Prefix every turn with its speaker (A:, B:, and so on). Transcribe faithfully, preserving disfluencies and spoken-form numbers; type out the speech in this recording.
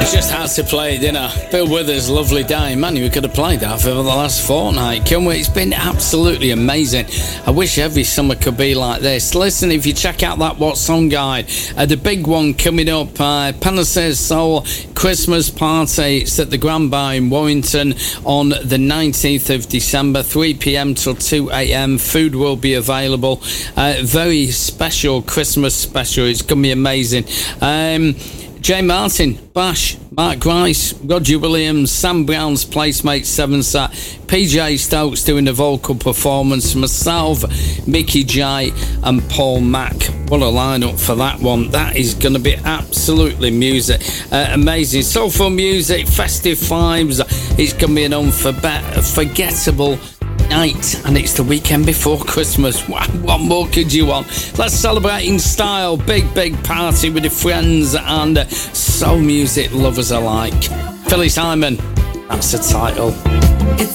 A: Just had to play it, didn't I? Bill Withers, Lovely Day. Man, we could have played that for the last fortnight. Can we? It's been absolutely amazing. I wish every summer could be like this. Listen, if you check out that What Song Guide, uh, the big one coming up, uh, Panacea's Soul Christmas Party. It's at the Grand Bar in Warrington on the nineteenth of December, three p.m. till two a.m. Food will be available. Uh, very special Christmas special. It's going to be amazing. Um... Jay Martin, Bash, Mark Rice, Roger Williams, Sam Brown's Placemate seven Sat, P J Stokes doing the vocal performance, myself, Mickey J and Paul Mack. What a lineup for that one. That is going to be absolutely music. Uh, amazing. Soulful music, festive vibes. It's going to be an unforgettable night, and it's the weekend before Christmas. What more could you want? Let's celebrate in style. Big, big party with your friends and uh, soul music lovers alike. Phyllis Hyman, that's the title.
B: It's